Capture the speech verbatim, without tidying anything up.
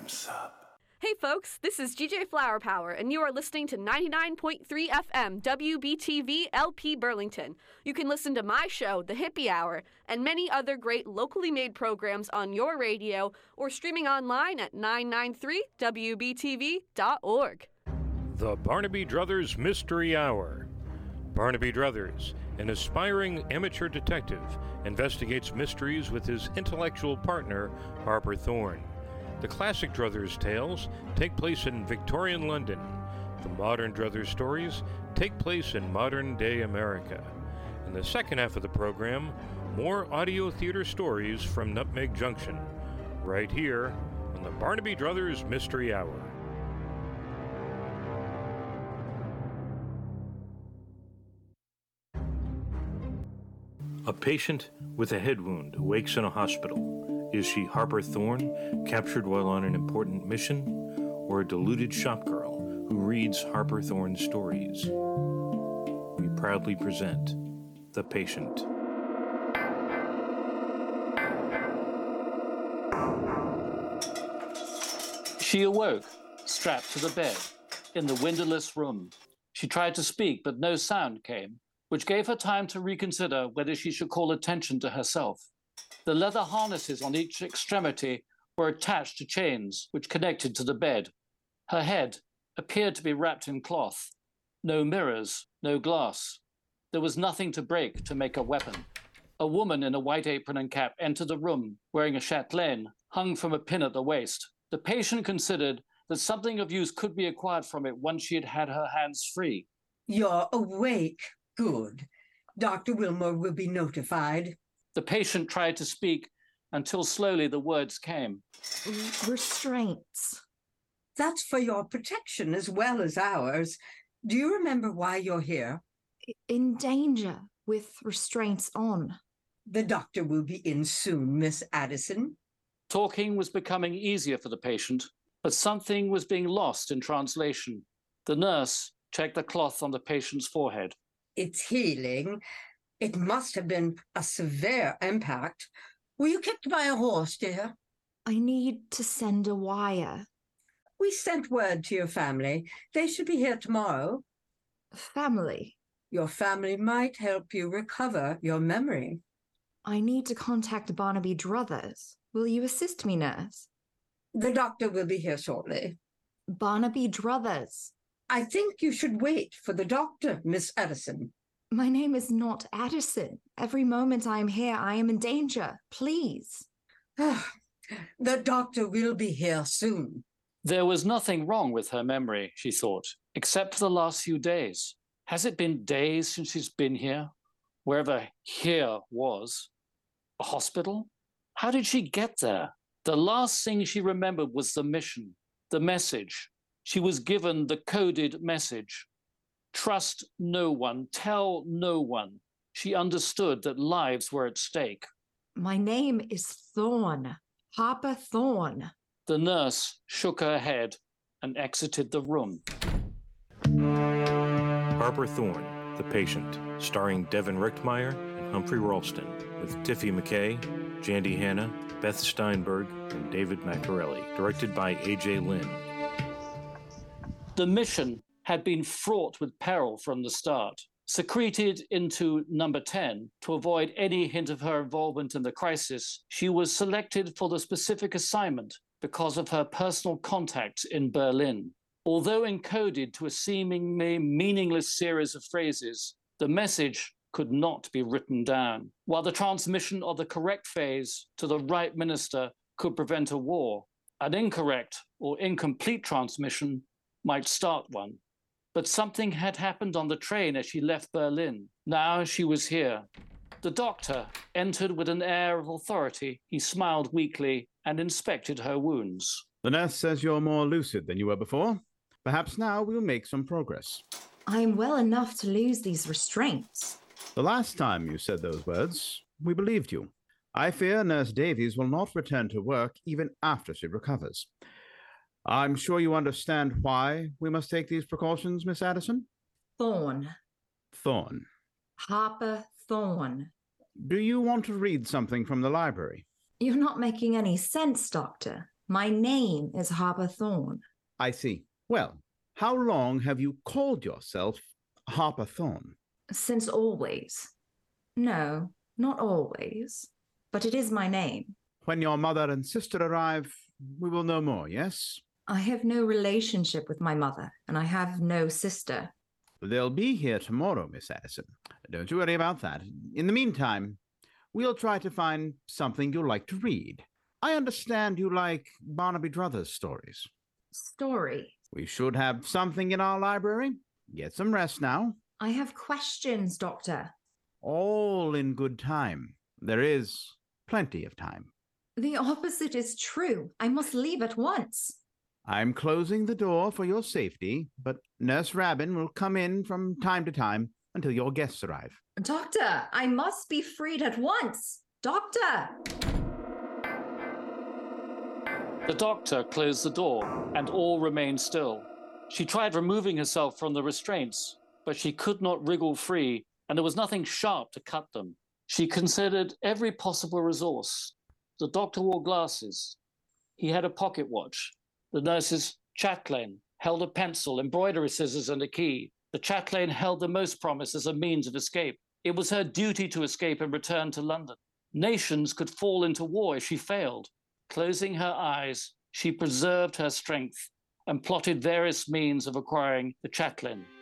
What's up? Hey folks, this is G J Flower Power, and you are listening to ninety-nine point three F M W B T V L P Burlington. You can listen to my show, The Hippie Hour, and many other great locally made programs on your radio or streaming online at nine nine three W B T V dot org. The Barnaby Druthers Mystery Hour. Barnaby Druthers, an aspiring amateur detective, investigates mysteries with his intellectual partner, Harper Thorne. The classic Druthers tales take place in Victorian London. The modern Druthers stories take place in modern-day America. In the second half of the program, more audio theater stories from Nutmeg Junction, right here on the Barnaby Druthers Mystery Hour. A patient with a head wound wakes in a hospital. Is she Harper Thorne, captured while on an important mission, or a deluded shopgirl who reads Harper Thorne's stories? We proudly present The Patient. She awoke, strapped to the bed, in the windowless room. She tried to speak, but no sound came, which gave her time to reconsider whether she should call attention to herself. The leather harnesses on each extremity were attached to chains which connected to the bed. Her head appeared to be wrapped in cloth. No mirrors, no glass. There was nothing to break to make a weapon. A woman in a white apron and cap entered the room wearing a chatelaine hung from a pin at the waist. The patient considered that something of use could be acquired from it once she had had her hands free. You're awake. Good. Doctor Wilmore will be notified. The patient tried to speak until slowly the words came. Restraints. That's for your protection as well as ours. Do you remember why you're here? In danger with restraints on. The doctor will be in soon, Miss Addison. Talking was becoming easier for the patient, but something was being lost in translation. The nurse checked the cloth on the patient's forehead. It's healing. It must have been a severe impact. Were you kicked by a horse, dear? I need to send a wire. We sent word to your family. They should be here tomorrow. Family? Your family might help you recover your memory. I need to contact Barnaby Druthers. Will you assist me, nurse? The doctor will be here shortly. Barnaby Druthers. I think you should wait for the doctor, Miss Addison. My name is not Addison. Every moment I am here, I am in danger. Please. The doctor will be here soon. There was nothing wrong with her memory, she thought, except for the last few days. Has it been days since she's been here? Wherever here was. A hospital? How did she get there? The last thing she remembered was the mission, the message. She was given the coded message. Trust no one, tell no one. She understood that lives were at stake. My name is Thorne, Harper Thorne. The nurse shook her head and exited the room. Harper Thorne, The Patient, starring Devin Richtmeyer and Humphrey Ralston, with Tiffy McKay, Jandy Hanna, Beth Steinberg, and David Maccarelli, directed by A J Lynn. The mission had been fraught with peril from the start. Secreted into number ten to avoid any hint of her involvement in the crisis, she was selected for the specific assignment because of her personal contacts in Berlin. Although encoded to a seemingly meaningless series of phrases, the message could not be written down. While the transmission of the correct phrase to the right minister could prevent a war, an incorrect or incomplete transmission might start one. But something had happened on the train as she left Berlin. Now she was here. The doctor entered with an air of authority. He smiled weakly and inspected her wounds. The nurse says you're more lucid than you were before. Perhaps now we'll make some progress. I'm well enough to lose these restraints. The last time you said those words, we believed you. I fear Nurse Davies will not return to work even after she recovers. I'm sure you understand why we must take these precautions, Miss Addison? Thorne. Thorne. Harper Thorne. Do you want to read something from the library? You're not making any sense, Doctor. My name is Harper Thorne. I see. Well, how long have you called yourself Harper Thorne? Since always. No, not always. But it is my name. When your mother and sister arrive, we will know more, yes? I have no relationship with my mother, and I have no sister. They'll be here tomorrow, Miss Addison. Don't you worry about that. In the meantime, we'll try to find something you'll like to read. I understand you like Barnaby Druthers stories. Story. We should have something in our library. Get some rest now. I have questions, Doctor. All in good time. There is plenty of time. The opposite is true. I must leave at once. I'm closing the door for your safety, but Nurse Rabin will come in from time to time until your guests arrive. Doctor, I must be freed at once. Doctor! The doctor closed the door, and all remained still. She tried removing herself from the restraints, but she could not wriggle free, and there was nothing sharp to cut them. She considered every possible resource. The doctor wore glasses. He had a pocket watch. The nurse's chatelaine held a pencil, embroidery scissors, and a key. The chatelaine held the most promise as a means of escape. It was her duty to escape and return to London. Nations could fall into war if she failed. Closing her eyes, she preserved her strength and plotted various means of acquiring the chatelaine.